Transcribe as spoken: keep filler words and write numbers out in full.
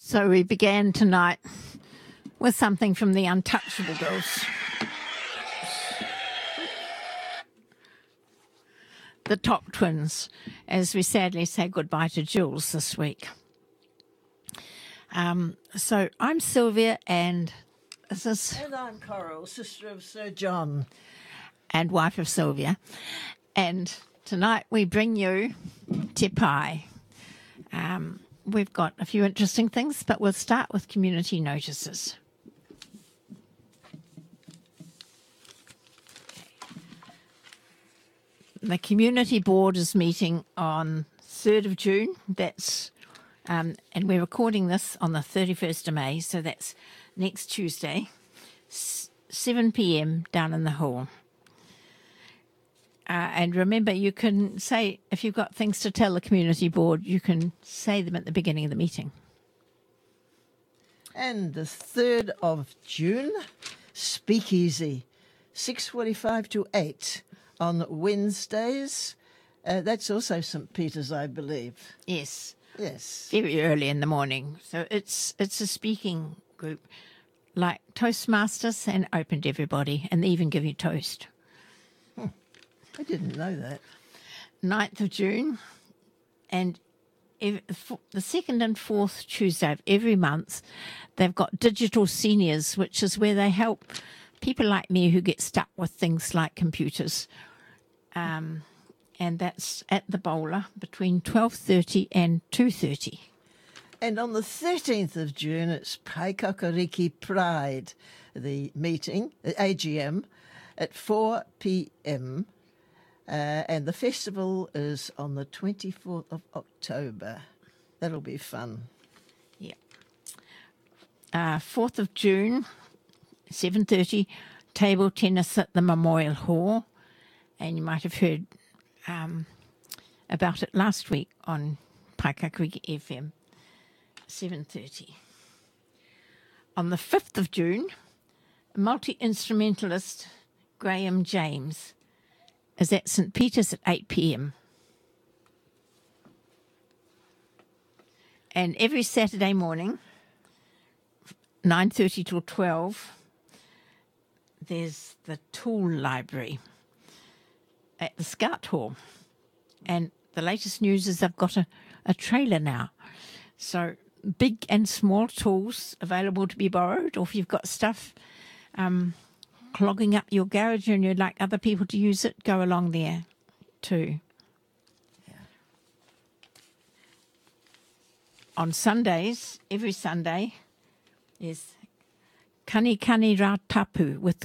So we began tonight with something from the Untouchable Girls. The Top Twins, as we sadly say goodbye to Jules this week. Um, so I'm Sylvia, and this is... And I'm Coral, sister of Sir John. And wife of Sylvia. And tonight we bring you Te Pai. Um, we've got a few interesting things, but we'll start with community notices. The community board is meeting on third of June. That's um, and we're recording this on the thirty-first of May, so that's next Tuesday, seven p.m. down in the hall. Uh, and remember, you can say, if you've got things to tell the community board, you can say them at the beginning of the meeting. And the third of June, Speakeasy, six forty-five to eight on Wednesdays. Uh, that's also St Peter's, I believe. Yes. Yes. Very early in the morning. So it's it's a speaking group like Toastmasters and open to everybody, and they even give you toast. Hmm. I didn't know that. ninth of June, and every, the second and fourth Tuesday of every month, they've got Digital Seniors, which is where they help people like me who get stuck with things like computers. Um, and that's at the Bowler between twelve thirty and two thirty. And on the thirteenth of June, it's Paikakariki Pride, the meeting, the A G M, at four p.m. Uh, and the festival is on the twenty-fourth of October. That'll be fun. Yeah. Uh, fourth of June, seven thirty, table tennis at the Memorial Hall. And you might have heard um, about it last week on Paikakariki F M, seven thirty. On the fifth of June, multi-instrumentalist Graham James is at St Peter's at eight p.m. And every Saturday morning, nine thirty till twelve, there's the Tool Library at the Scout Hall. And the latest news is they've got a, a trailer now. So big and small tools available to be borrowed, or if you've got stuff um, clogging up your garage and you'd like other people to use it, go along there too. Yeah. On Sundays, every Sunday, is Kani Kani Rā Tapu with